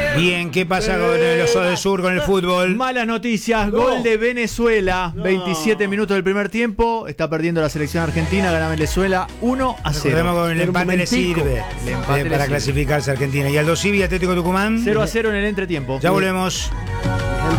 Bien, ¿qué pasa con el Oso del Sur, con el fútbol? Malas noticias, gol de Venezuela, 27 minutos del primer tiempo, está perdiendo la selección argentina, gana Venezuela 1-0. Recordemos que con el empate le sirve para clasificarse a Argentina. Y Aldo Civi, Atlético Tucumán. 0-0 en el entretiempo. Ya volvemos.